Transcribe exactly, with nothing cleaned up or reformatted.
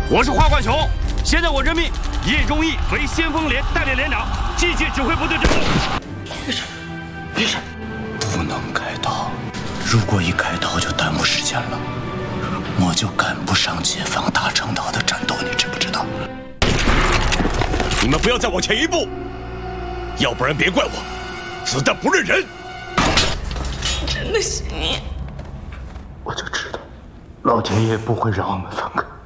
我是华冠雄，现在我任命叶忠义为先锋连代理连长，继续指挥部队任务。 没事，没事。 不能开刀，如果一开刀就耽误时间了，我就赶不上解放大陈岛的战斗，你知不知道？ 你们不要再往前一步，要不然别怪我，子弹不认人。 真的是你， 我就知道，老天爷不会让我们分开。